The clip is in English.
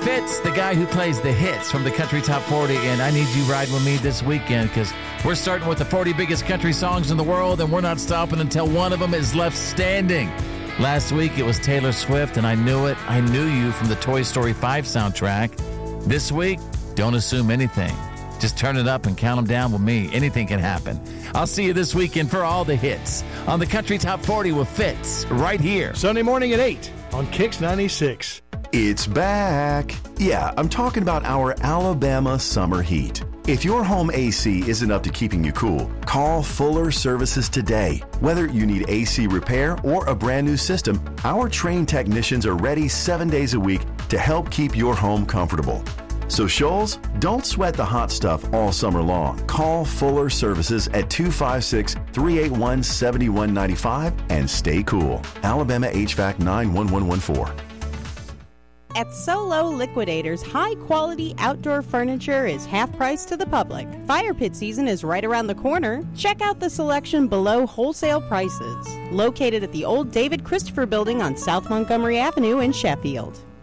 Fitz, the guy who plays the hits from the Country Top 40, and I need you riding with me this weekend because we're starting with the 40 biggest country songs in the world, and we're not stopping until one of them is left standing. Last week, it was Taylor Swift, and I knew it. I knew you from the Toy Story 5 soundtrack. This week, don't assume anything. Just turn it up and count them down with me. Anything can happen. I'll see you this weekend for all the hits on the Country Top 40 with Fitz right here. Sunday morning at 8 on Kix 96. It's back. Yeah, I'm talking about our Alabama summer heat. If your home AC isn't up to keeping you cool, call Fuller Services today. Whether you need AC repair or a brand new system, our trained technicians are ready 7 days a week to help keep your home comfortable. So Shoals, don't sweat the hot stuff all summer long. Call Fuller Services at 256-381-7195 and stay cool. Alabama HVAC 91114. At Solo Liquidators, high-quality outdoor furniture is half price to the public. Fire pit season is right around the corner. Check out the selection below wholesale prices. Located at the old David Christopher Building on South Montgomery Avenue in Sheffield.